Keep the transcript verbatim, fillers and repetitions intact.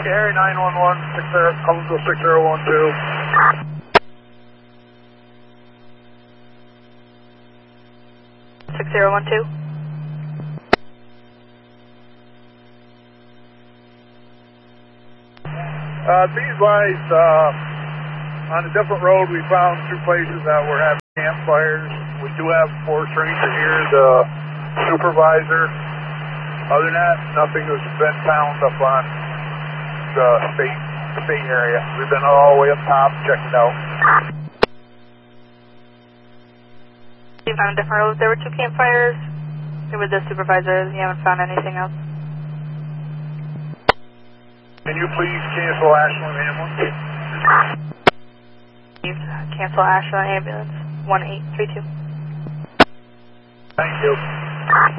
Harry nine one one, six zero, Collinsville six zero one two. six zero one two. Uh, these lights, uh, on a different road, we found two places that were having campfires. We do have a forest ranger here, the supervisor. Other than that, nothing has been found up on the state, state area. We've been all the way up top, checked it out. You found different roads. There were two campfires. It was the supervisor. You haven't found anything else. Can you please cancel Ashland ambulance? Cancel Ashland ambulance one eight three two. Thank you.